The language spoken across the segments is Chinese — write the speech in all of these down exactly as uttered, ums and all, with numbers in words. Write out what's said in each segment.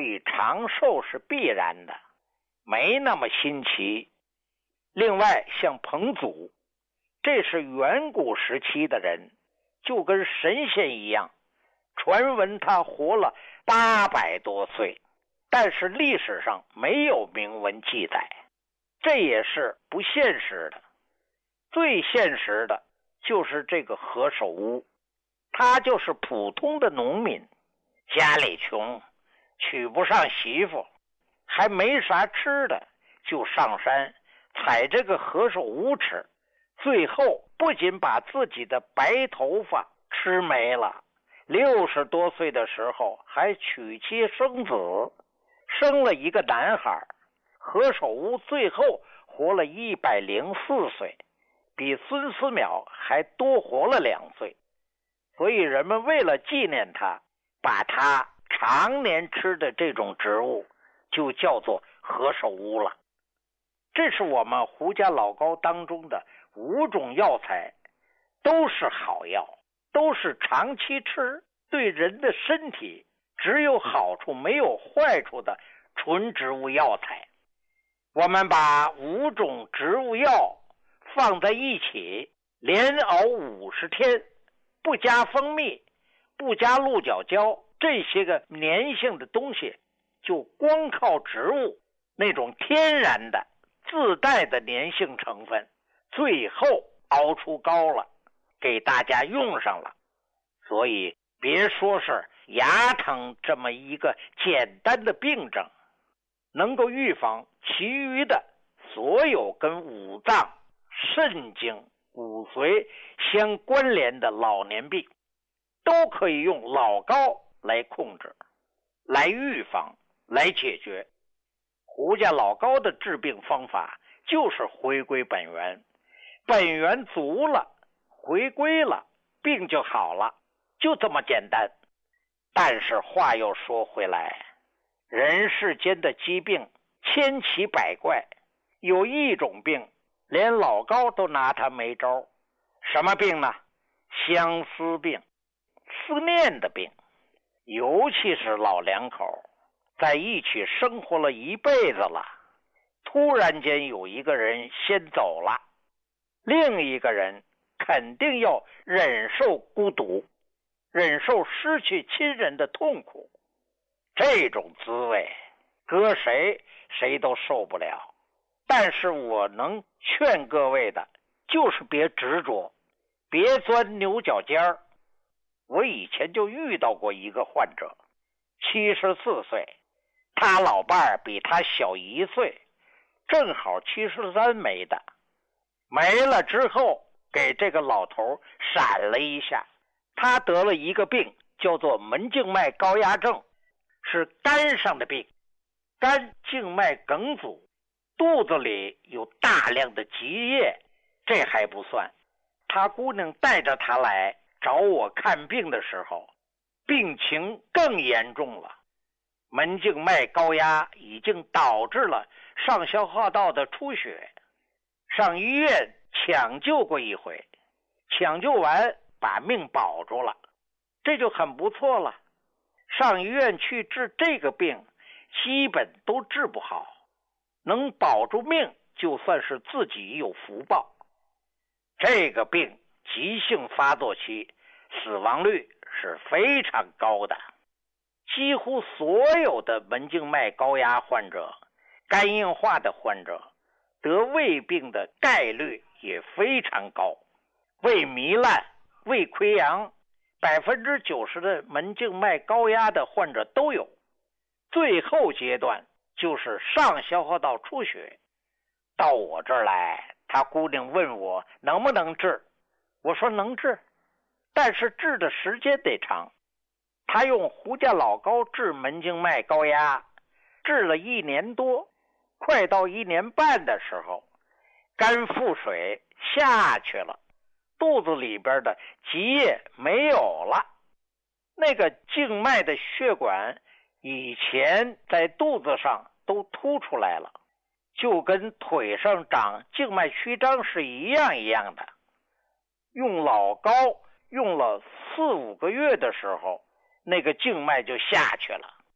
以长寿是必然的，没那么新奇。另外像彭祖，这是远古时期的人，就跟神仙一样，传闻他活了八百多岁，但是历史上没有明文记载，这也是不现实的。最现实的就是这个何首乌，他就是普通的农民，家里穷，娶不上媳妇，还没啥吃的，就上山采这个何首乌吃，最后不仅把自己的白头发吃没了，六十多岁的时候还娶妻生子，生了一个男孩。何首乌最后活了一百零四岁，比孙思邈还多活了两岁。所以人们为了纪念他，把他常年吃的这种植物就叫做何首乌了。这是我们胡家老高当中的五种药材，都是好药，都是长期吃，对人的身体只有好处没有坏处的纯植物药材。我们把五种植物药放在一起，连熬五十天，不加蜂蜜，不加鹿角胶，这些个粘性的东西，就光靠植物那种天然的自带的粘性成分，最后熬出膏了，给大家用上了。所以别说是牙疼这么一个简单的病症，能够预防其余的所有跟五脏、肾经、骨髓相关联的老年病，都可以用老膏来控制，来预防，来解决。胡家老高的治病方法就是回归本源，本源足了，回归了，病就好了，就这么简单。但是话又说回来，人世间的疾病千奇百怪，有一种病连老高都拿他没招。什么病呢？相思病，思念的病。尤其是老两口在一起生活了一辈子了，突然间有一个人先走了，另一个人肯定要忍受孤独，忍受失去亲人的痛苦。这种滋味搁谁谁都受不了。但是我能劝各位的就是别执着，别钻牛角尖儿。我以前就遇到过一个患者，七十四岁，他老伴儿比他小一岁，正好七十三没的。没了之后给这个老头闪了一下，他得了一个病叫做门静脉高压症，是肝上的病，肝静脉梗阻，肚子里有大量的积液。这还不算，他姑娘带着他来找我看病的时候，病情更严重了，门静脉高压已经导致了上消化道的出血。上医院抢救过一回，抢救完把命保住了，这就很不错了。上医院去治这个病基本都治不好，能保住命就算是自己有福报。这个病急性发作期死亡率是非常高的，几乎所有的门静脉高压患者、肝硬化的患者得胃病的概率也非常高。胃糜烂、胃溃疡，百分之九十的门静脉高压的患者都有。最后阶段就是上消化道出血。到我这儿来，他姑娘问我能不能治，我说能治，但是治的时间得长。他用胡家老高治门静脉高压，治了一年多，快到一年半的时候，肝腹水下去了，肚子里边的积液没有了，那个静脉的血管以前在肚子上都凸出来了，就跟腿上长静脉曲张是一样一样的。用老高用了四五个月的时候，那个静脉就下去了。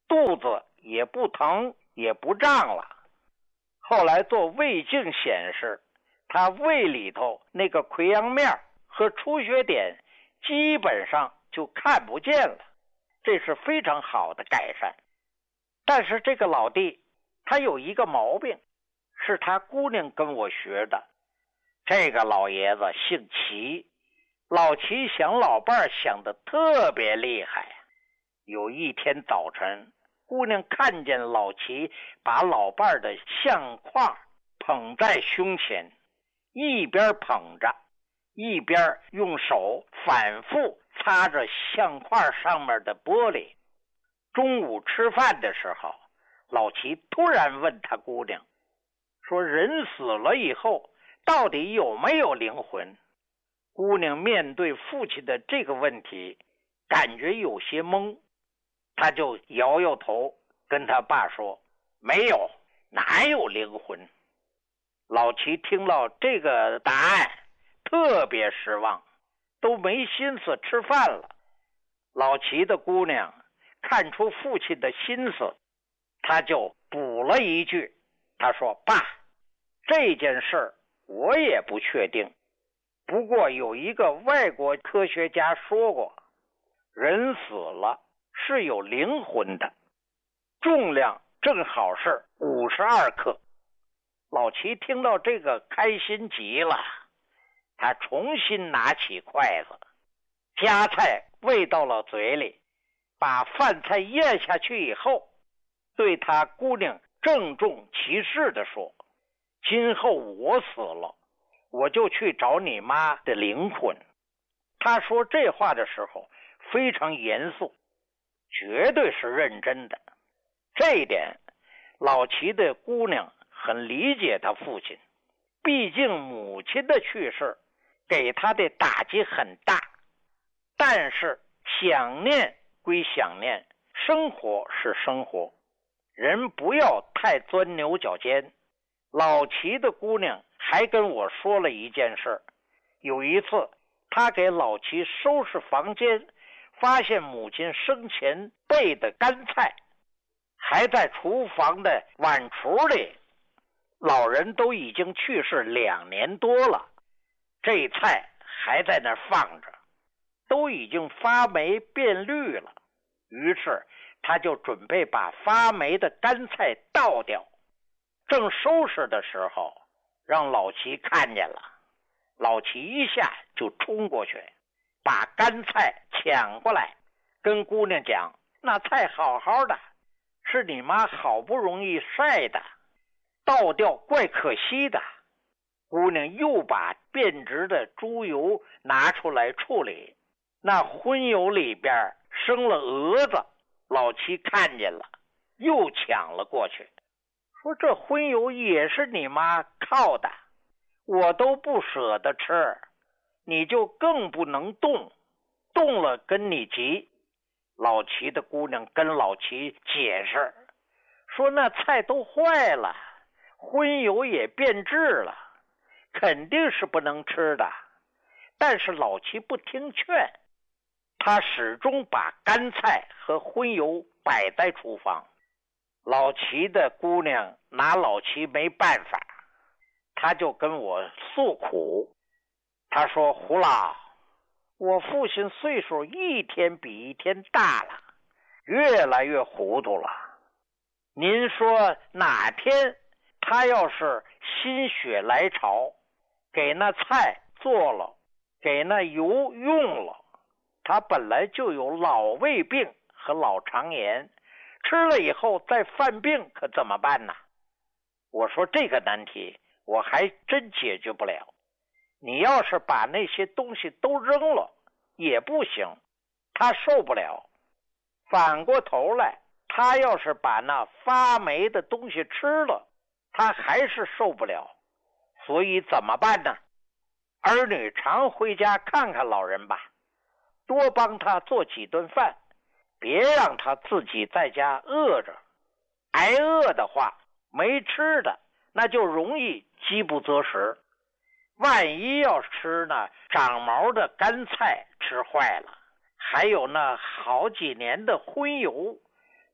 肚子也不疼也不胀了。后来做胃镜显示，他胃里头那个溃疡面和出血点基本上就看不见了，这是非常好的改善。但是这个老弟他有一个毛病，是他姑娘跟我学的。这个老爷子姓齐，老齐想老伴想得特别厉害。有一天早晨，姑娘看见老齐把老伴的相框捧在胸前，一边捧着一边用手反复擦着相框上面的玻璃。中午吃饭的时候，老齐突然问他姑娘说，人死了以后到底有没有灵魂？姑娘面对父亲的这个问题感觉有些懵，他就摇摇头跟他爸说，没有，哪有灵魂？老齐听到这个答案特别失望，都没心思吃饭了。老齐的姑娘看出父亲的心思，他就补了一句，他说，爸，这件事我也不确定，不过有一个外国科学家说过，人死了是有灵魂的，重量正好是五十二克。老齐听到这个开心极了，他重新拿起筷子，夹菜喂到了嘴里，把饭菜咽下去以后，对他姑娘郑重其事地说，今后我死了，我就去找你妈的灵魂。他说这话的时候非常严肃，绝对是认真的。这一点老齐的姑娘很理解他父亲，毕竟母亲的去世给他的打击很大，但是想念归想念，生活是生活，人不要太钻牛角尖。老齐的姑娘还跟我说了一件事，有一次他给老齐收拾房间，发现母亲生前备的干菜还在厨房的碗橱里，老人都已经去世两年多了，这菜还在那儿放着，都已经发霉变绿了。于是他就准备把发霉的干菜倒掉，正收拾的时候让老齐看见了。老齐一下就冲过去，把干菜抢过来，跟姑娘讲，那菜好好的，是你妈好不容易晒的，倒掉怪可惜的。姑娘又把变质的猪油拿出来处理，那荤油里边生了蛾子，老齐看见了，又抢了过去，说这荤油也是你妈靠的，我都不舍得吃，你就更不能动，动了跟你急。老齐的姑娘跟老齐解释说，那菜都坏了，荤油也变质了，肯定是不能吃的。但是老齐不听劝，他始终把干菜和荤油摆在厨房。老齐的姑娘拿老齐没办法，他就跟我诉苦，他说，胡老，我父亲岁数一天比一天大了，越来越糊涂了，您说哪天他要是心血来潮，给那菜做了，给那油用了，他本来就有老胃病和老肠炎，吃了以后再犯病可怎么办呢？我说这个难题我还真解决不了，你要是把那些东西都扔了也不行，他受不了。反过头来，他要是把那发霉的东西吃了，他还是受不了。所以怎么办呢？儿女常回家看看老人吧，多帮他做几顿饭，别让他自己在家饿着。挨饿的话，没吃的，那就容易饥不择食。万一要吃那长毛的干菜吃坏了，还有那好几年的荤油，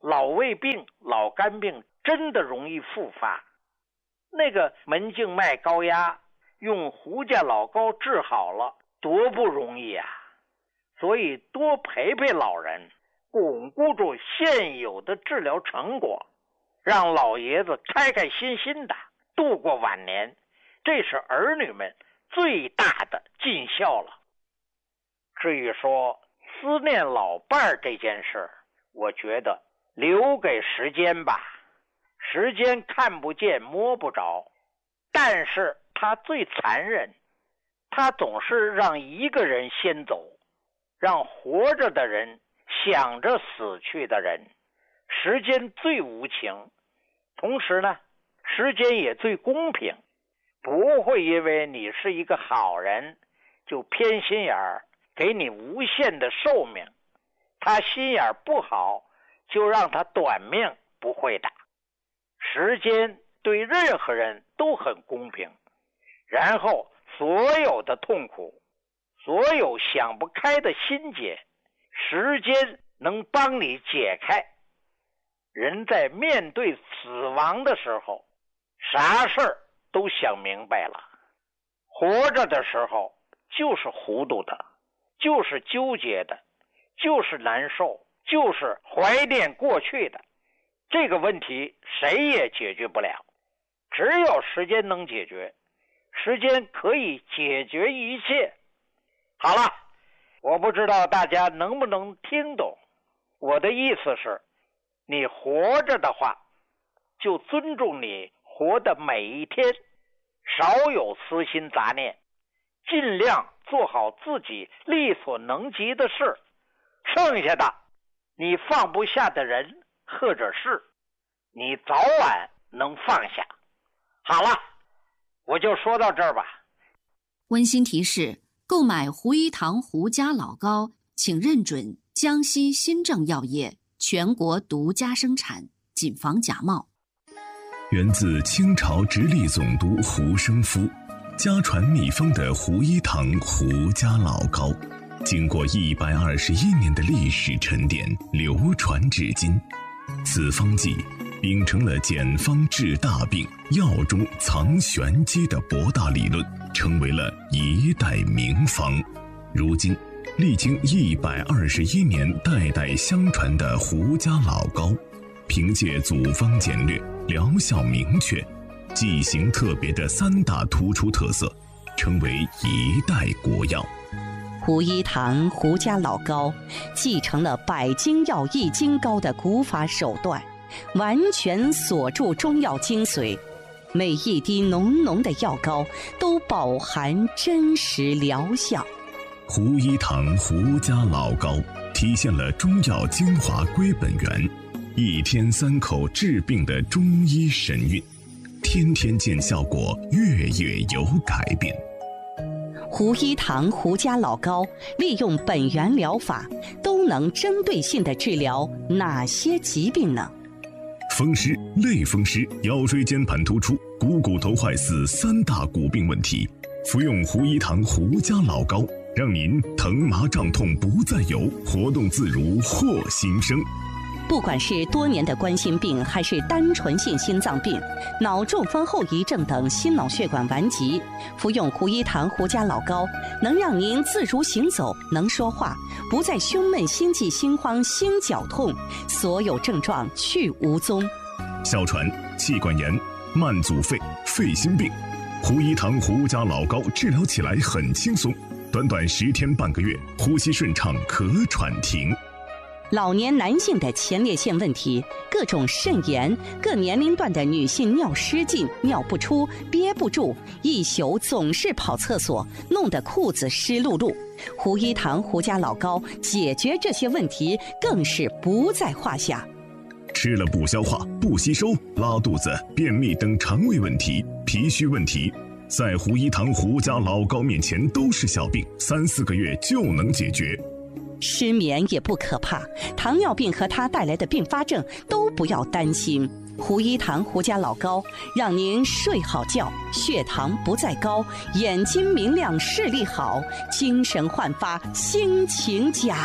老胃病、老肝病真的容易复发。那个门静脉高压用胡家老膏治好了，多不容易啊！所以多陪陪老人，巩固住现有的治疗成果，让老爷子开开心心的度过晚年，这是儿女们最大的尽孝了。至于说思念老伴儿这件事，我觉得留给时间吧。时间看不见摸不着，但是它最残忍，它总是让一个人先走，让活着的人想着死去的人。时间最无情，同时呢，时间也最公平，不会因为你是一个好人就偏心眼儿，给你无限的寿命。他心眼儿不好就让他短命，不会的。时间对任何人都很公平，然后所有的痛苦，所有想不开的心结，时间能帮你解开。人在面对死亡的时候，啥事儿都想明白了。活着的时候就是糊涂的，就是纠结的，就是难受，就是怀念过去的。这个问题谁也解决不了，只有时间能解决。时间可以解决一切。好了，我不知道大家能不能听懂。我的意思是，你活着的话，就尊重你活的每一天，少有私心杂念，尽量做好自己力所能及的事。剩下的你放不下的人或者是，你早晚能放下。好了，我就说到这儿吧。 温馨提示：购买胡一堂胡家老膏，请认准江西新政药业全国独家生产，谨防假冒。 源自清朝直隶总督胡生夫，家传秘方的胡一堂胡家老膏，经过一百二十一年的历史沉淀，流传至今。此方剂秉承了简方治大病、药中藏玄机的博大理论，成为了一代名方。如今历经一百二十一年代代相传的胡家老膏，凭借组方简略、疗效明确、剂型特别的三大突出特色，成为一代国药。 胡一堂胡家老膏继承了百金药益精膏的古法手段，完全锁住中药精髓，每一滴浓浓的药膏都饱含真实疗效。 胡一堂胡家老膏体现了中药精华归本源，一天三口治病的中医神韵，天天见效果，月月有改变。 胡一堂胡家老膏利用本源疗法，都能针对性地治疗哪些疾病呢？ 风湿、类风湿、腰椎间盘突出、股骨头坏死三大骨病问题，服用胡一堂胡家老膏，让您疼麻胀痛不再有，活动自如获新生。 不管是多年的冠心病，还是单纯性心脏病、脑中风后遗症等心脑血管顽疾，服用胡一堂胡家老膏，能让您自如行走，能说话，不再胸闷、心悸、心慌、心绞痛，所有症状去无踪。 哮喘、气管炎、慢阻肺、肺心病，胡一堂胡家老膏治疗起来很轻松，短短十天半个月，呼吸顺畅，咳喘停。 老年男性的前列腺问题，各种肾炎，各年龄段的女性尿失禁、尿不出、憋不住，一宿总是跑厕所，弄得裤子湿漉漉。胡一堂胡家老膏解决这些问题更是不在话下。 吃了不消化、不吸收、拉肚子、便秘等肠胃问题、脾虚问题，在胡一堂胡家老膏面前都是小病，三四个月就能解决。 失眠也不可怕，糖尿病和它带来的并发症都不要担心。胡一堂胡家老膏让您睡好觉，血糖不再高，眼睛明亮，视力好，精神焕发，心情佳。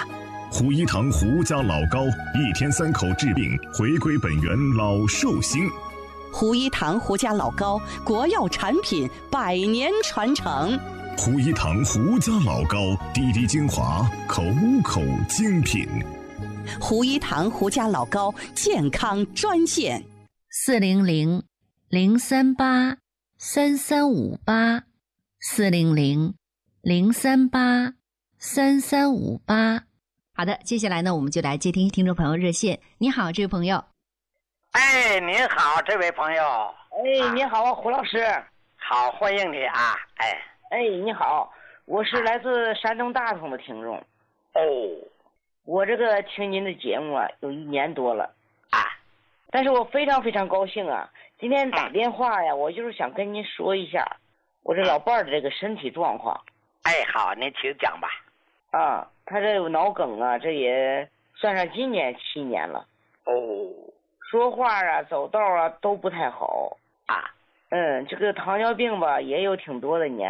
胡一堂胡家老高，一天三口治病，回归本源老寿星。 胡一堂胡家老高，国药产品，百年传承。 胡一堂胡家老高，滴滴精华，口口精品。 胡一堂胡家老高健康专线： 四零零零三八三三五八，四零零零三八三三五八。好的，接下来呢，我们就来接听听众朋友热线。你好，这位朋友。 哎，您好，这位朋友。 哎，你好，胡老师。 好，欢迎你啊！哎， 哎，你好，我是来自山东大同的听众。 哦， 我这个听您的节目啊，有一年多了啊， 但是我非常非常高兴啊！今天打电话呀，我就是想跟您说一下我这老伴儿的这个身体状况。 哎，好，您请讲吧。 啊，他这有脑梗啊，这也算上今年七年了。 哦， 说话啊，走道啊都不太好啊。 嗯，这个糖尿病吧，也有挺多的年。